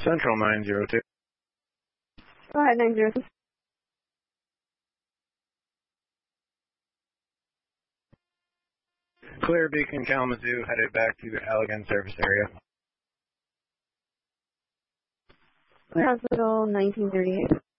Central 902. 902. Clear Beacon Kalamazoo, headed back to the Allegan service area. Clear Hospital 1938.